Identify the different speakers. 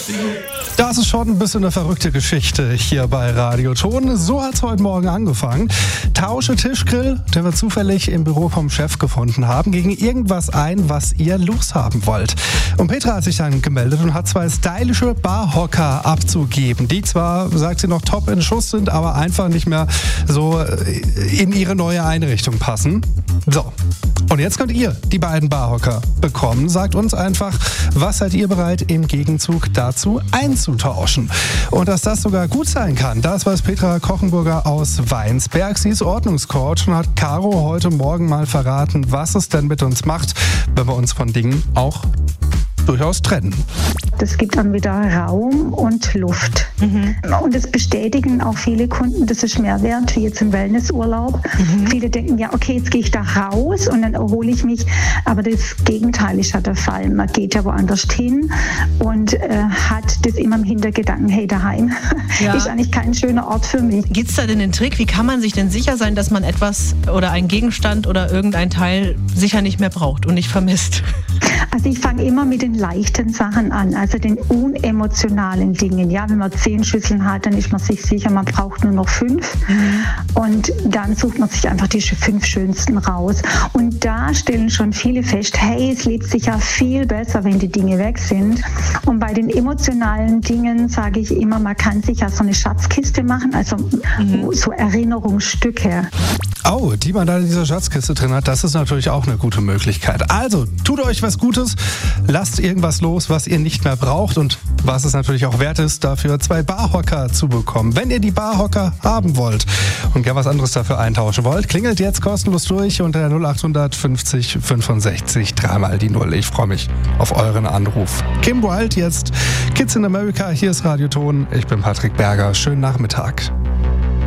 Speaker 1: Das ist schon ein bisschen eine verrückte Geschichte hier bei Radio Ton. So hat es heute Morgen angefangen. Tausche Tischgrill, den wir zufällig im Büro vom Chef gefunden haben, gegen irgendwas ein, was ihr loshaben wollt. Und Petra hat sich dann gemeldet und hat 2 stylische Barhocker abzugeben, die zwar, sagt sie, noch top in Schuss sind, aber einfach nicht mehr so in ihre neue Einrichtung passen. So, und jetzt könnt ihr die beiden Barhocker bekommen. Sagt uns einfach, was seid ihr bereit im Gegenzug dazu einzutauschen? Und dass das sogar gut sein kann, das weiß Petra Kochenburger aus Weinsberg. Sie ist Ordnungscoach und hat Caro heute Morgen mal verraten, was es denn mit uns macht, wenn wir uns von Dingen auch durchaus trennen.
Speaker 2: Das gibt dann wieder Raum und Luft. Und das bestätigen auch viele Kunden, das ist mehr wert, wie jetzt im Wellnessurlaub. Viele denken, ja okay, jetzt gehe ich da raus und dann erhole ich mich. Aber das Gegenteil ist ja der Fall. Man geht ja woanders hin und hat das immer im Hintergedanken, hey, daheim ist eigentlich kein schöner Ort für mich.
Speaker 3: Gibt es da denn einen Trick? Wie kann man sich denn sicher sein, dass man etwas oder einen Gegenstand oder irgendein Teil sicher nicht mehr braucht und nicht vermisst?
Speaker 2: Also ich fange immer mit den leichten Sachen an, also den unemotionalen Dingen. Ja, wenn man 10 Schüsseln hat, dann ist man sich sicher, man braucht nur noch 5. Und dann sucht man sich einfach die 5 schönsten raus. Und da stellen schon viele fest, hey, es lebt sich ja viel besser, wenn die Dinge weg sind. Und bei den emotionalen Dingen sage ich immer, man kann sich ja so eine Schatzkiste machen, also so Erinnerungsstücke.
Speaker 1: Oh, die man da in dieser Schatzkiste drin hat, das ist natürlich auch eine gute Möglichkeit. Also, tut euch was Gutes, lasst irgendwas los, was ihr nicht mehr braucht und was es natürlich auch wert ist, dafür 2 Barhocker zu bekommen. Wenn ihr die Barhocker haben wollt und gerne was anderes dafür eintauschen wollt, klingelt jetzt kostenlos durch unter 0800 50 65 3 die 0. Ich freue mich auf euren Anruf. Kim Wilde jetzt, Kids in America, hier ist Radio Ton. Ich bin Patrick Berger. Schönen Nachmittag.